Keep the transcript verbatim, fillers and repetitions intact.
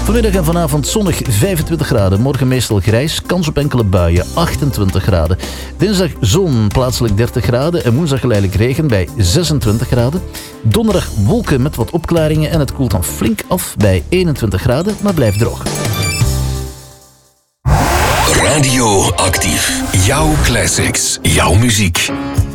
Vanmiddag en vanavond zonnig vijfentwintig graden. Morgen meestal grijs, kans op enkele buien, achtentwintig graden. Dinsdag zon, plaatselijk dertig graden. En woensdag geleidelijk regen bij zesentwintig graden. Donderdag wolken met wat opklaringen en het koelt dan flink af bij eenentwintig graden, maar blijft droog. Radio Actief. Jouw classics. Jouw muziek.